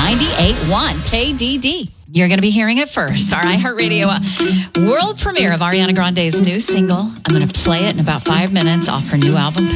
98.1 KDD. You're going to be hearing it first. Our iHeartRadio world premiere of Ariana Grande's new single. I'm going to play it in about 5 minutes off her new album,